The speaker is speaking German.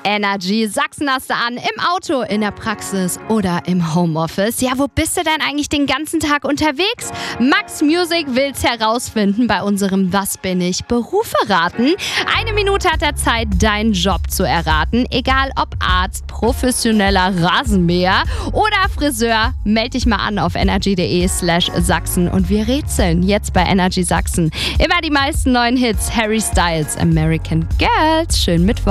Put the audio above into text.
Energy Sachsen hast du an, im Auto, in der Praxis oder im Homeoffice. Ja, wo bist du denn eigentlich den ganzen Tag unterwegs? Max Music will's herausfinden bei unserem Was bin ich? Berufe raten. 1 Minute hat er Zeit, deinen Job zu erraten. Egal ob Arzt, professioneller Rasenmäher oder Friseur, meld dich mal an auf energy.de/Sachsen und wir rätseln jetzt bei Energy Sachsen. Immer die meisten neuen Hits. Harry Styles, American Girls. Schönen Mittwoch.